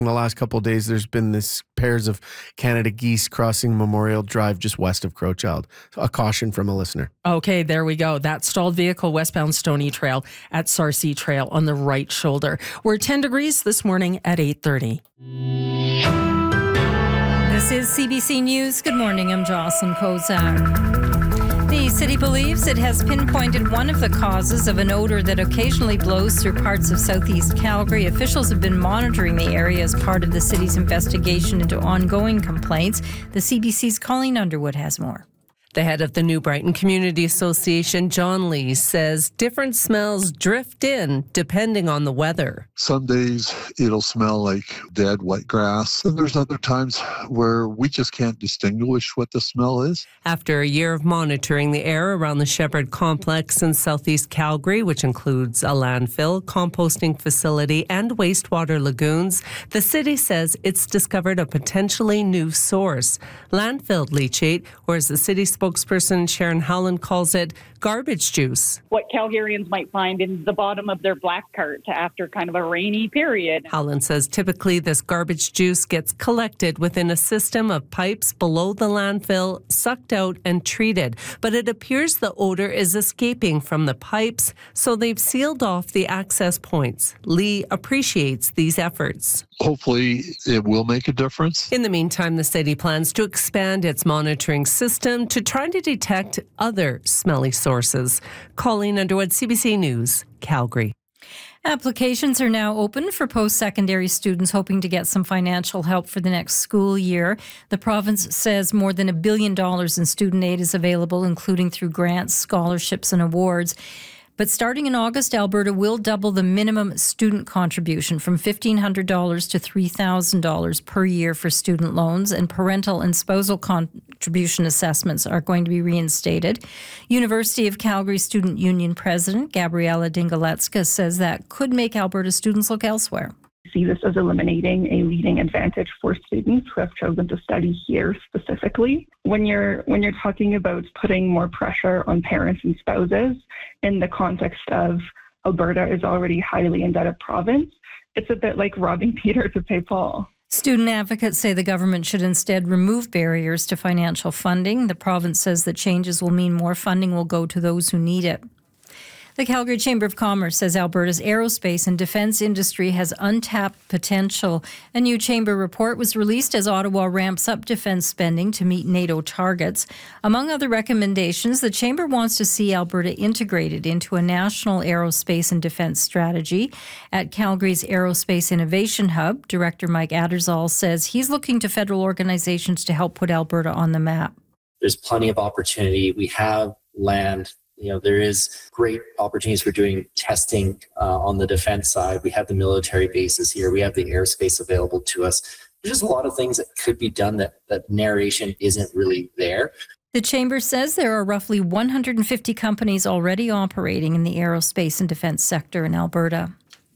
In the last couple of days, there's been this pairs of Canada geese crossing Memorial Drive just west of Crowchild. A caution from a listener. Okay, there we go. That stalled vehicle westbound Stony Trail at Sarcee Trail on the right shoulder. We're 10 degrees this morning at 8:30. This is CBC News. Good morning, I'm Jocelyn Kozak. The city believes it has pinpointed one of the causes of an odor that occasionally blows through parts of southeast Calgary. Officials have been monitoring the area as part of the city's investigation into ongoing complaints. The CBC's Colleen Underwood has more. The head of the New Brighton Community Association, John Lee, says different smells drift in depending on the weather. Some days it'll smell like dead wet grass, and there's other times where we just can't distinguish what the smell is. After a year of monitoring the air around the Shepherd Complex in southeast Calgary, which includes a landfill, composting facility, and wastewater lagoons, the city says it's discovered a potentially new source, landfill leachate, or as the city spokesperson Sharon Howland calls it, garbage juice. What Calgarians might find in the bottom of their black cart after kind of a rainy period. Howland says typically this garbage juice gets collected within a system of pipes below the landfill, sucked out and treated. But it appears the odor is escaping from the pipes, so they've sealed off the access points. Lee appreciates these efforts. Hopefully it will make a difference. In the meantime, the city plans to expand its monitoring system to try to detect other smelly sources. Colleen Underwood, CBC News, Calgary. Applications are now open for post-secondary students hoping to get some financial help for the next school year. The province says more than $1 billion in student aid is available, including through grants, scholarships, and awards. But starting in August, Alberta will double the minimum student contribution from $1,500 to $3,000 per year for student loans, and parental and spousal contribution assessments are going to be reinstated. University of Calgary Student Union President Gabriela Dingaletska says that could make Alberta students look elsewhere. See this as eliminating a leading advantage for students who have chosen to study here specifically. When you're talking about putting more pressure on parents and spouses in the context of Alberta is already a highly indebted province, it's a bit like robbing Peter to pay Paul. Student advocates say the government should instead remove barriers to financial funding. The province says that changes will mean more funding will go to those who need it. The Calgary Chamber of Commerce says Alberta's aerospace and defence industry has untapped potential. A new chamber report was released as Ottawa ramps up defence spending to meet NATO targets. Among other recommendations, the chamber wants to see Alberta integrated into a national aerospace and defence strategy. At Calgary's Aerospace Innovation Hub, Director Mike Addersall says he's looking to federal organizations to help put Alberta on the map. There's plenty of opportunity. We have land. There is great opportunities for doing testing on the defense side. We have the military bases here. We have the airspace available to us. There's just a lot of things that could be done that narration isn't really there. The Chamber says there are roughly 150 companies already operating in the aerospace and defense sector in Alberta.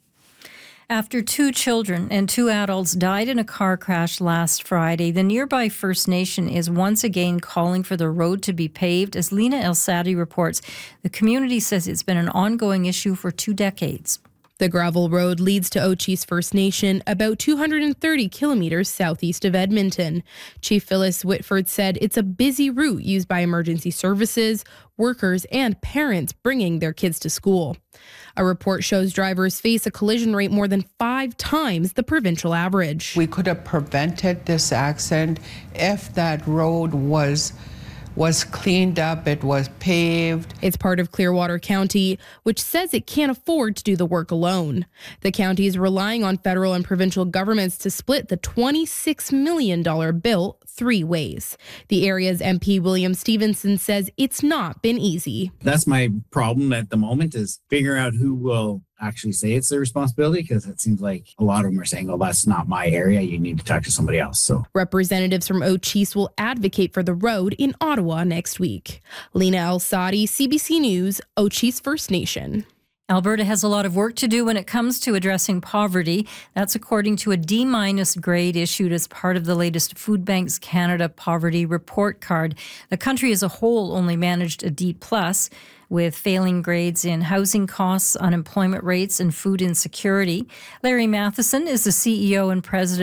After 2 children and 2 adults died in a car crash last Friday, the nearby First Nation is once again calling for the road to be paved. As Lena El-Sadi reports, the community says it's been an ongoing issue for 2 decades. The gravel road leads to Ochese First Nation, about 230 kilometers southeast of Edmonton. Chief Phyllis Whitford said it's a busy route used by emergency services, workers, and parents bringing their kids to school. A report shows drivers face a collision rate more than 5 times the provincial average. We could have prevented this accident if that road was cleaned up, it was paved. It's part of Clearwater County, which says it can't afford to do the work alone. The county is relying on federal and provincial governments to split the $26 million bill 3 ways. The area's MP William Stevenson says it's not been easy. That's my problem at the moment, is figuring out who will actually say it's their responsibility, because it seems like a lot of them are saying, oh, that's not my area, you need to talk to somebody else. So representatives from Ochese will advocate for the road in Ottawa next week. Lena El-Sadi, CBC News, Ochese First Nation. Alberta has a lot of work to do when it comes to addressing poverty. That's according to a D- grade issued as part of the latest Food Banks Canada Poverty Report Card. The country as a whole only managed a D+, with failing grades in housing costs, unemployment rates, and food insecurity. Larry Matheson is the CEO and president